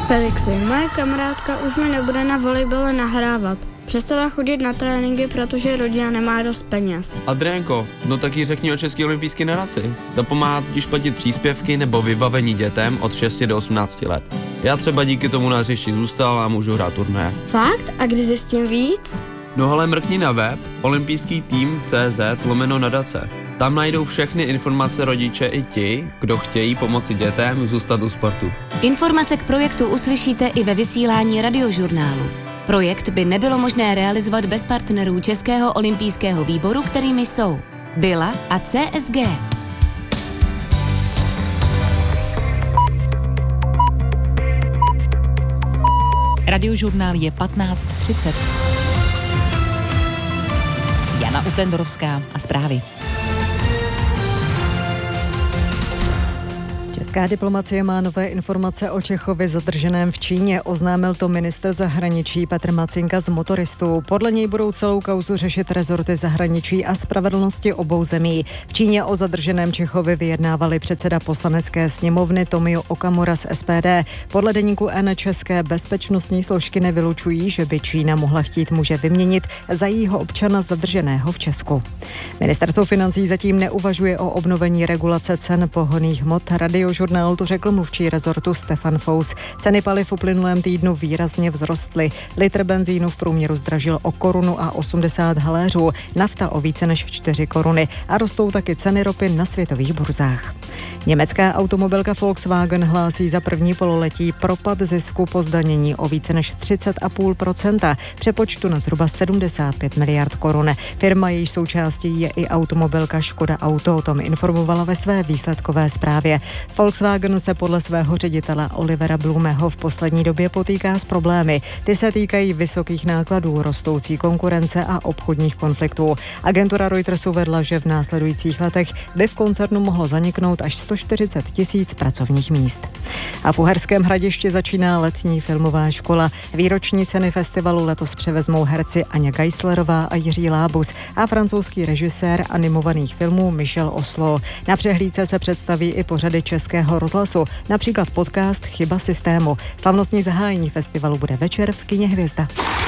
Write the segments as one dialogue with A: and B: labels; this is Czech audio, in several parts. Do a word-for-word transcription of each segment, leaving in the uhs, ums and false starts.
A: Felixi, moje kamarádka už mi nebude na volejbale nahrávat. Přestala chodit na tréninky, protože rodina nemá dost peněz.
B: Adriánko, no tak jí řekni o České olympijské nadaci. Ta pomáhá totiž platit příspěvky nebo vybavení dětem od šesti do osmnácti let. Já třeba díky tomu na hřišti zůstal a můžu hrát turnaje.
A: Fakt? A kdy zjistím víc?
B: No ale mrkni na web olympijský tým tečka cé zet lomeno nadace. Tam najdou všechny informace rodiče i ti, kdo chtějí pomoci dětem zůstat u sportu.
C: Informace k projektu uslyšíte i ve vysílání Radiožurnálu. Projekt by nebylo možné realizovat bez partnerů Českého olympijského výboru, kterými jsou Byla a C S G.
D: Radiožurnál je patnáct třicet. Jana Utendorovská a zprávy.
E: Česká diplomacie má nové informace o Čechovi zadrženém v Číně. Oznámil to ministr zahraničí Petr Macinka z Motoristů. Podle něj budou celou kauzu řešit rezorty zahraničí a spravedlnosti obou zemí. V Číně o zadrženém Čechovi vyjednávali předseda poslanecké sněmovny Tomio Okamura z S P D. Podle deníku N české bezpečnostní složky nevylučují, že by Čína mohla chtít muže vyměnit za jejího občana zadrženého v Česku. Ministerstvo financí zatím neuvažuje o obnovení regulace cen pohonných hmot. Radiožurnálu to řekl mluvčí rezortu Stefan Fous. Ceny paliv v uplynulém týdnu výrazně vzrostly. Litr benzínu v průměru zdražil o korunu a osmdesát haléřů, nafta o více než čtyři koruny a rostou taky ceny ropy na světových burzách. Německá automobilka Volkswagen hlásí za první pololetí propad zisku po zdanění o více než třicet celá pět procenta, přepočtu na zhruba sedmdesát pět miliard korun. Firma, jejíž součástí je i automobilka Škoda Auto, o tom informovala ve své výsledkové zprávě. Volkswagen se podle svého ředitele Olivera Blumeho v poslední době potýká s problémy. Ty se týkají vysokých nákladů, rostoucí konkurence a obchodních konfliktů. Agentura Reuters uvedla, že v následujících letech by v koncernu mohlo zaniknout až sto čtyřicet tisíc pracovních míst. A v Uherském Hradišti začíná letní filmová škola. Výroční ceny festivalu letos převezmou herci Aňa Geislerová a Jiří Lábus a francouzský režisér animovaných filmů Michel Oslo. Na přehlídce se představí i pořady Českého rozhlasu, například podcast Chyba systému. Slavnostní zahájení festivalu bude večer v kině Hvězda.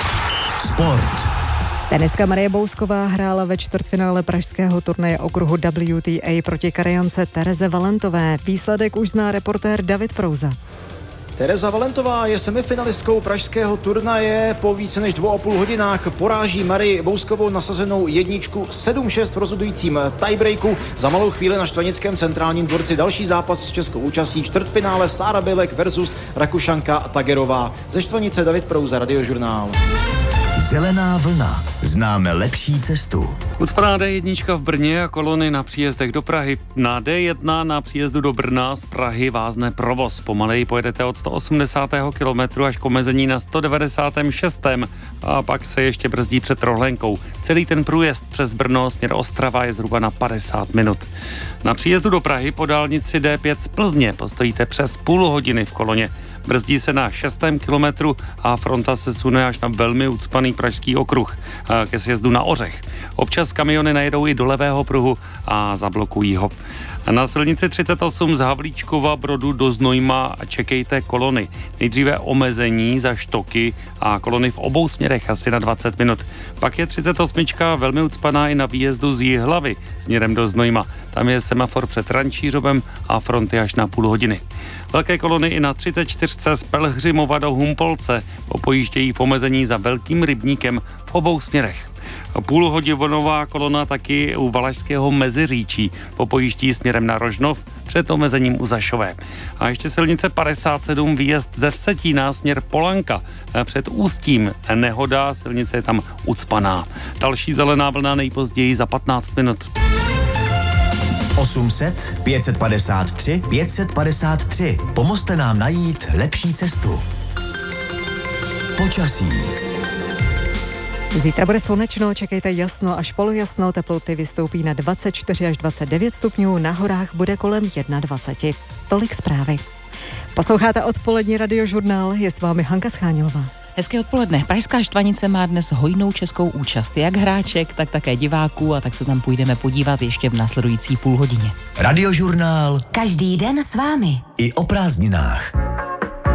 F: Sport.
E: Tenistka Marie Bousková hrála ve čtvrtfinále pražského turnaje okruhu W T A proti Karaňance Tereze Valentové. Výsledek už zná reportér David Prouza.
G: Tereza Valentová je semifinalistkou pražského turnaje. Po více než dvou a půl hodinách poráží Marii Bouskovou nasazenou jedničku sedm šest v rozhodujícím tiebreaku. Za malou chvíli na Štvanickém centrálním dvorci další zápas s českou účastí čtvrtfinále Sára Bilek versus Rakušanka Tagerová. Ze Štvanice David Prouza, Radiožurnál.
F: Zelená vlna. Známe lepší cestu.
H: Ucpaná D jedna v Brně a kolony na příjezdech do Prahy. Na D jedna na příjezdu do Brna z Prahy vázne provoz. Pomaleji pojedete od sto osmdesátého kilometru až k omezení na sto devadesátém šestém a pak se ještě brzdí před Rohlenkou. Celý ten průjezd přes Brno směr Ostrava je zhruba na padesát minut. Na příjezdu do Prahy po dálnici D pět z Plzně postojíte přes půl hodiny v koloně. Brzdí se na šestém kilometru a fronta se sune až na velmi ucpaný pražský okruh ke sjezdu na Ořech. Občas kamiony najedou i do levého pruhu a zablokují ho. Na silnici třicet osm z Havlíčkova Brodu do Znojma čekejte kolony. Nejdříve omezení za Štoky a kolony v obou směrech asi na dvacet minut. Pak je třicet osm velmi ucpaná i na výjezdu z Jihlavy směrem do Znojma. Tam je semafor před Rančířovem a fronty až na půl hodiny. Velké kolony i na třicet čtyři z Pelhřimova do Humpolce popojíždějí v omezení za Velkým rybníkem v obou směrech. Půlhodinová kolona taky u Valašského Meziříčí popojíždí směrem na Rožnov před omezením u Zašové. A ještě silnice padesát sedm výjezd ze Vsetína směr Polanka před Ústím. Nehoda, silnice je tam ucpaná. Další zelená vlna nejpozději za patnáct minut.
F: osm set pět set padesát tři pět set padesát tři. Pomozte nám najít lepší cestu. Počasí.
E: Zítra bude slunečno, čekejte jasno až polojasno, teploty vystoupí na dvacet čtyři až dvacet devět stupňů, na horách bude kolem dvacet jedna. Tolik zprávy. Posloucháte odpolední Radiožurnál, je s vámi Hanka Schánilová.
D: Hezké odpoledne. Pražská Štvanice má dnes hojnou českou účast, jak hráček, tak také diváků, a tak se tam půjdeme podívat ještě v následující půl hodině.
F: Radiožurnál.
C: Každý den s vámi.
F: I o prázdninách.